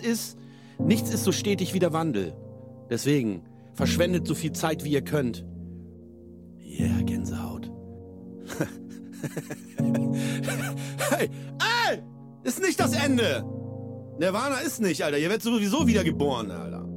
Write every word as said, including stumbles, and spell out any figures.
ist, nichts ist so stetig wie der Wandel. Deswegen, verschwendet so viel Zeit, wie ihr könnt. Yeah, Gänsehaut. Hey, ey! Ist nicht das Ende! Nirvana ist nicht, Alter. Ihr werdet sowieso wiedergeboren, Alter.